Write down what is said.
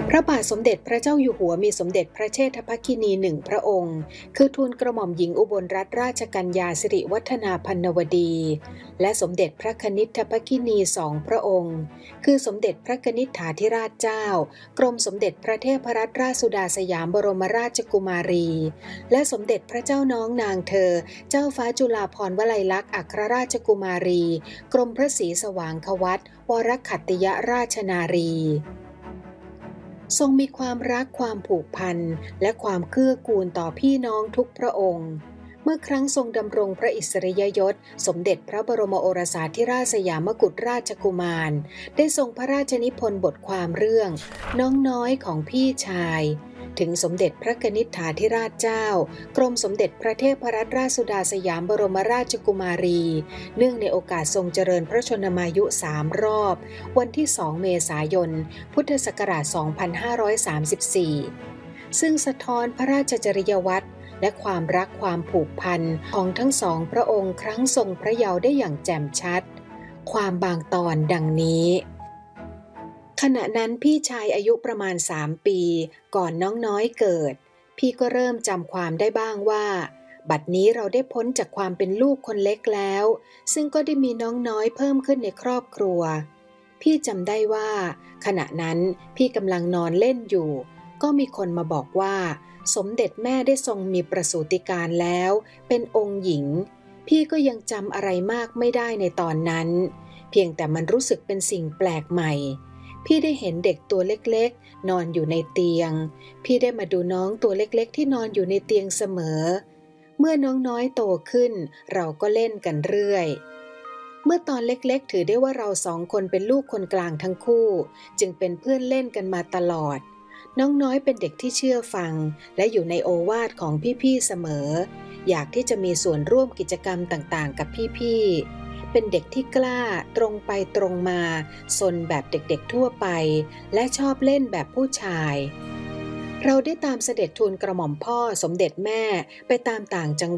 พระบาทสมเด็จพระเจ้าอยู่หัวมีสมเด็จพระเชษฐภคินีหนึ่งพระองค์คือทูลกระหม่อมหญิงอุบลรัตนราชกัญญาสิริวัฒนาพันนวดีและสมเด็จพระคณิษฐภคินีสองพระองค์คือสมเด็จพระกนิษฐาธิราชเจ้ากรมสมเด็จพระเทพรัตนราชสุดาสยามบรมราชกุมารีและสมเด็จพระเจ้าน้องนางเธอเจ้าฟ้าจุฬาภรณ์วลัยลักษณ์อัครราชกุมารีกรมพระศรีสว่างควัตรวรขัตติยราชนารีทรงมีความรักความผูกพันและความเกื้อกูลต่อพี่น้องทุกพระองค์เมื่อครั้งทรงดำรงพระอิสริยยศสมเด็จพระบรมโอรสาธิราชสยามกุฎราชกุมารได้ทรงพระราชนิพนธ์บทความเรื่องน้องน้อยของพี่ชายถึงสมเด็จพระกนิษฐาธิราชเจ้ากรมสมเด็จพระเทพรัตนราชสุดาสยามบรมราชกุมารีเนื่องในโอกาสทรงเจริญพระชนมายุ3รอบวันที่2เมษายนพุทธศักราช2534ซึ่งสะท้อนพระราชจริยวัตรและความรักความผูกพันของทั้งสองพระองค์ครั้งทรงพระเยาว์ได้อย่างแจ่มชัดความบางตอนดังนี้ขณะนั้นพี่ชายอายุประมาณ3 ปีก่อนน้องน้อยเกิดพี่ก็เริ่มจำความได้บ้างว่าบัดนี้เราได้พ้นจากความเป็นลูกคนเล็กแล้วซึ่งก็ได้มีน้องน้อยเพิ่มขึ้นในครอบครัวพี่จำได้ว่าขณะนั้นพี่กำลังนอนเล่นอยู่ก็มีคนมาบอกว่าสมเด็จแม่ได้ทรงมีประสูติการแล้วเป็นองค์หญิงพี่ก็ยังจำอะไรมากไม่ได้ในตอนนั้นเพียงแต่มันรู้สึกเป็นสิ่งแปลกใหม่พี่ได้เห็นเด็กตัวเล็กๆนอนอยู่ในเตียงพี่ได้มาดูน้องตัวเล็กๆที่นอนอยู่ในเตียงเสมอเมื่อน้องน้อยโตขึ้นเราก็เล่นกันเรื่อยเมื่อตอนเล็กๆถือได้ว่าเรา2 คนเป็นลูกคนกลางทั้งคู่จึงเป็นเพื่อนเล่นกันมาตลอดน้องน้อยเป็นเด็กที่เชื่อฟังและอยู่ในโอวาทของพี่ๆเสมออยากที่จะมีส่วนร่วมกิจกรรมต่างๆกับพี่ๆเป็นเด็กที่กล้าตรงไปตรงมาซนแบบเด็กๆทั่วไปและชอบเล่นแบบผู้ชายเราได้ตามเสด็จทูลกระหม่อมพ่อสมเด็จแม่ไปตามต่างจังหวัด